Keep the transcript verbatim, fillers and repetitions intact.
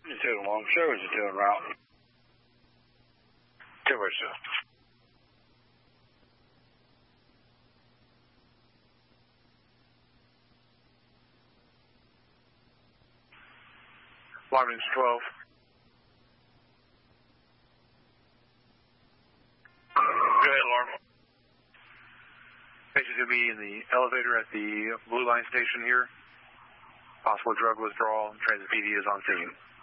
Is it a long show or is it doing route? Two or so. Alarm is twelve. Go ahead, alarm. Patient's going to be in the elevator at the Blue Line station here. Possible drug withdrawal. Transit P D is on scene.